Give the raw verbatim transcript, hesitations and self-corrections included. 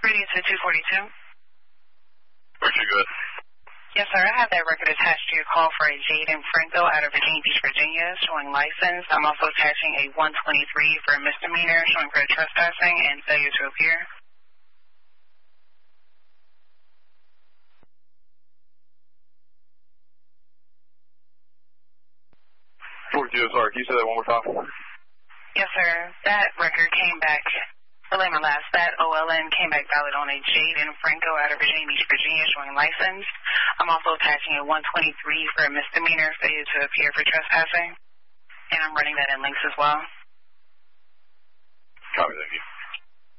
Radio to two forty-two. Where'd you go? Yes, sir. I have that record attached to your call for a Jaden Franco out of Virginia Beach, Virginia, showing license. I'm also attaching a one twenty-three for a misdemeanor, showing for trespassing and failure to appear. forty-two, sorry. Can you say that one more time? Yes, sir. That record came back, early my last, that O L N came back valid on a Jaden Franco out of Virginia Beach, Virginia, showing license. I'm also attaching a one twenty-three for a misdemeanor, failure to appear for trespassing. And I'm running that in links as well.